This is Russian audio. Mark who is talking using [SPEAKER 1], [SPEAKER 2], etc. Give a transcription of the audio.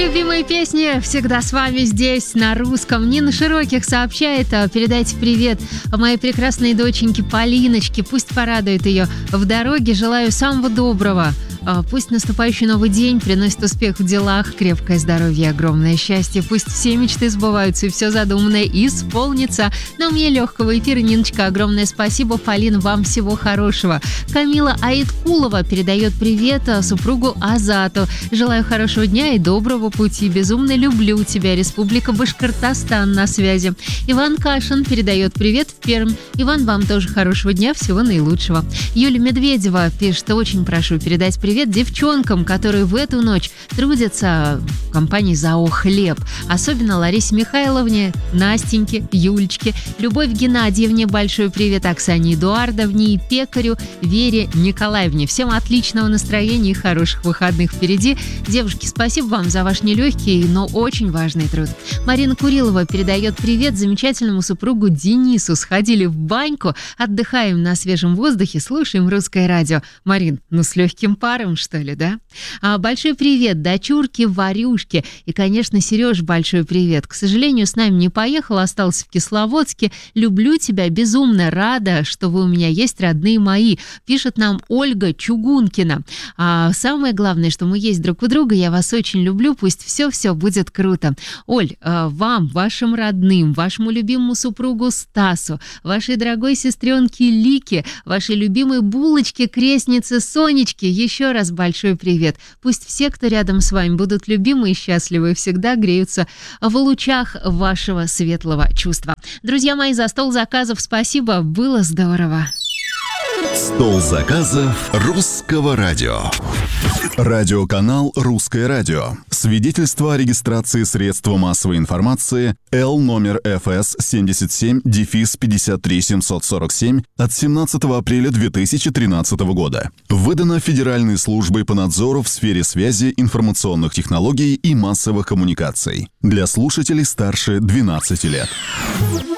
[SPEAKER 1] Любимые песни всегда с вами здесь, на русском. Нина Широких сообщает: передайте привет моей прекрасной доченьке Полиночке. Пусть порадует ее в дороге. Желаю самого доброго. Пусть наступающий новый день приносит успех в делах, крепкое здоровье и огромное счастье. Пусть все мечты сбываются и все задуманное исполнится. Но мне легкого эфира, Ниночка, огромное спасибо. Полин, вам всего хорошего. Камила Айткулова передает привет супругу Азату. Желаю хорошего дня и доброго пути. Безумно люблю тебя. Республика Башкортостан на связи. Иван Кашин передает привет в Пермь. Иван, вам тоже хорошего дня, всего наилучшего. Юлия Медведева пишет: очень прошу передать привет девчонкам, которые в эту ночь трудятся в компании ЗАО «Хлеб». Особенно Ларисе Михайловне, Настеньке, Юлечке, Любовь Геннадьевне большой привет, Оксане Эдуардовне и пекарю Вере Николаевне. Всем отличного настроения и хороших выходных впереди. Девушки, спасибо вам за ваш нелегкий, но очень важный труд. Марина Курилова передает привет замечательному супругу Денису. Сходили в баньку, отдыхаем на свежем воздухе, слушаем русское радио. Марин, с легким паром, что ли, да? Большой привет дочурке Варюшке. И, конечно, Сереж, большой привет. К сожалению, с нами не поехал, остался в Кисловодске. Люблю тебя, безумно рада, что вы у меня есть, родные мои. Пишет нам Ольга Чугункина. Самое главное, что мы есть друг у друга. Я вас очень люблю. Пусть все будет круто. Оль, вам, вашим родным, вашему любимому супругу Стасу, вашей дорогой сестренке Лике, вашей любимой булочке, крестнице Сонечке, еще раз большой привет. Пусть все, кто рядом с вами, будут любимы и счастливы и всегда греются в лучах вашего светлого чувства. Друзья мои, за стол заказов спасибо, было здорово.
[SPEAKER 2] Стол заказов русского радио. Радиоканал «Русское радио». Свидетельство о регистрации средства массовой информации Л номер ФС 77-53-747 от 17 апреля 2013 года. Выдано Федеральной службой по надзору в сфере связи, информационных технологий и массовых коммуникаций. Для слушателей старше 12 лет.